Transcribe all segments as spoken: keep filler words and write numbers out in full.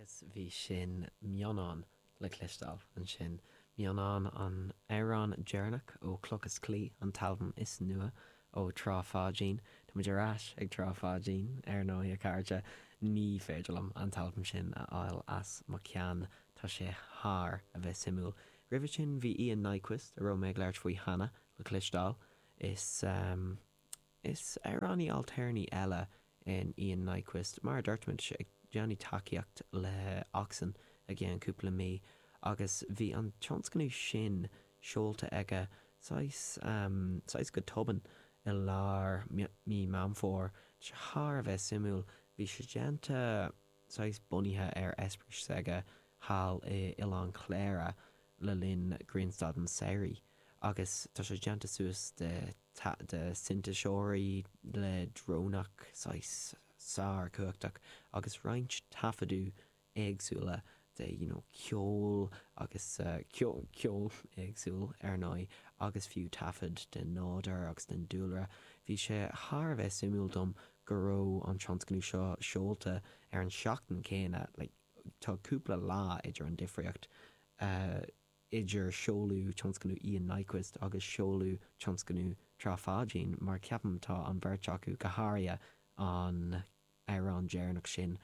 agus bhí sin meánán le clistal an sin meánán an Éireann Dearnach ó Clochas Clí an talbam is nua ó Trá Fáidín. Tá muidir ais ag Trá Fáidín ar nó a cairde ní féidirlam an talbam sin a áil as má cean tá sé thar a bheith simú. Ribh sin bhí Ian Nyquist a ro méid leir faoi Hannah le clistal is um, is Éireannaí alternaí eile in Ian Nyquist mar dúirtmuid sé ag Johnny takeíocht le Oxen a gcéan cúpla mí agus bhí an tionscanú sin seolta aige sais um, sais go toban i lár mí mamfór se thar a bheith simúil bhí sé déanta sais bunithe ar espris aige hall i Ilan Cléire le linn Greenstad an Saoirí agus tá sé déanta suas de, de Sintaseoirí le drónach sais sár cuachtach agus roinnt tafadú éagsúla de you know, ceol agus uh, ceol, ceol éagsúil ar ná agus fiú tafad den náidir agus den dúlra. Bhí sé thar bheith simúil dom go raibh an tionscanú seo seolta ar an seachtain céine like, tá cúpla lá idir an difriocht uh, idir seolú tionscanú Ian Nyquist agus seolú tionscanú Trá Fáidín mar ceapam tá an bhirt acu go háirithe an Éireann Dearnach sin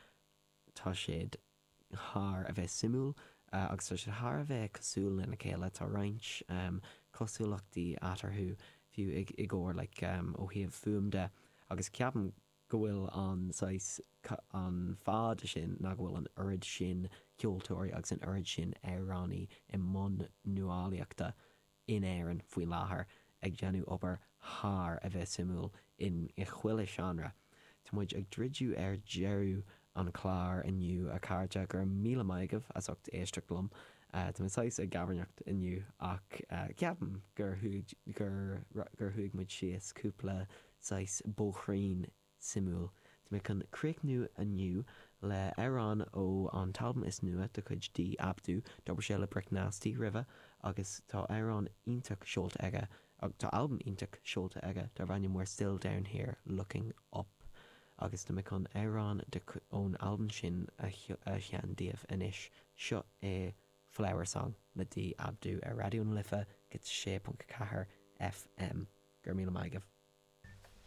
tá siad thar a bheith simúil uh, agus tá siad thar a bheith cosúil ina chéile tá roinnt um, cosúlachtaí atarthú fiú ag, ag óir like, um, ó thaobh fuaimde agus ceapan go bhfuil an, sais, an fád sin ná go bhfuil an orid sin ceoltóirí agus an orid sin Éireannaí i mbun nuálaíochta in éireann faoi láthair ag déanú obair thar a bheith simúil in i chuile seanra. Tá muid ag dridiú ar dearú an chlár inniu a cairte gur míle maigah as ocht éisteachlumm. Uh, Tá sais a gabarneacht inniu ach uh, ceapan gur thuig gur gur thuig muid sios cúpla sais bóchraoin simúil. Tá mé chun críicnú inniu le Éireann ó an talbam is nua de chuid dí abdú dobar sé le Brick Nasty rive agus tá Éireann ionteach seolta aige ag tá album ionteach seolta aige dar bhainne we're still down here looking up. Agus tá mé chun Éireann ón album sin a chean díobh inis seo é Flower Song le dí abdú ar radioún lifa go sé punt cethair F M gur míle maigah.